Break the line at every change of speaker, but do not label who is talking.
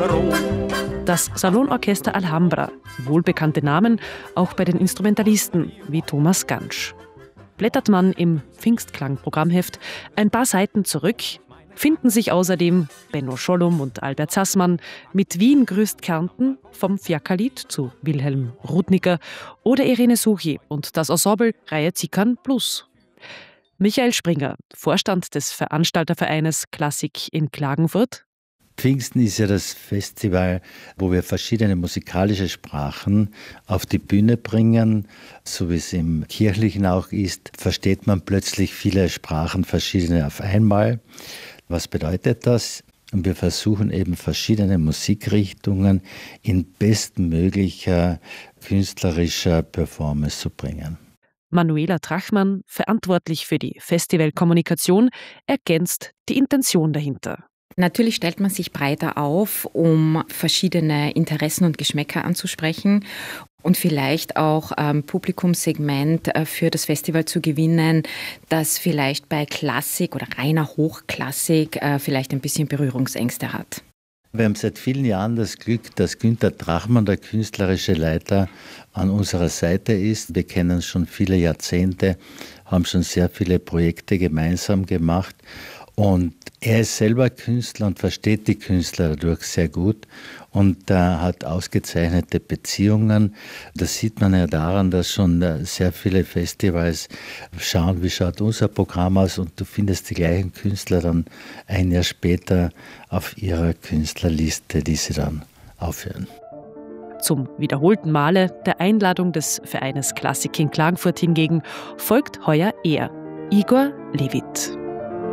Das Salonorchester Alhambra, wohlbekannte Namen auch bei den Instrumentalisten wie Thomas Gantsch. Blättert man im Pfingstklang-Programmheft ein paar Seiten zurück, finden sich außerdem Benno Schollum und Albert Sassmann mit Wien grüßt Kärnten vom Fiakerlied zu Wilhelm Rudnicker oder Irene Suchi und das Ensemble Reihe Zickern Plus. Michael Springer, Vorstand des Veranstaltervereines Klassik in Klagenfurt.
Pfingsten ist ja das Festival, wo wir verschiedene musikalische Sprachen auf die Bühne bringen. So wie es im Kirchlichen auch ist, versteht man plötzlich viele Sprachen, verschiedene auf einmal. Was bedeutet das? Und wir versuchen eben verschiedene Musikrichtungen in bestmöglicher künstlerischer Performance zu bringen.
Manuela Trachmann, verantwortlich für die Festivalkommunikation, ergänzt die Intention dahinter.
Natürlich stellt man sich breiter auf, um verschiedene Interessen und Geschmäcker anzusprechen und vielleicht auch Publikumssegment für das Festival zu gewinnen, das vielleicht bei Klassik oder reiner Hochklassik vielleicht ein bisschen Berührungsängste hat.
Wir haben seit vielen Jahren das Glück, dass Günther Trachmann, der künstlerische Leiter, an unserer Seite ist. Wir kennen uns schon viele Jahrzehnte, haben schon sehr viele Projekte gemeinsam gemacht. Und er ist selber Künstler und versteht die Künstler dadurch sehr gut und hat ausgezeichnete Beziehungen. Das sieht man ja daran, dass schon sehr viele Festivals schauen, wie schaut unser Programm aus, und du findest die gleichen Künstler dann ein Jahr später auf ihrer Künstlerliste, die sie dann aufführen.
Zum wiederholten Male der Einladung des Vereines Klassik in Klagenfurt hingegen folgt heuer er, Igor Levit.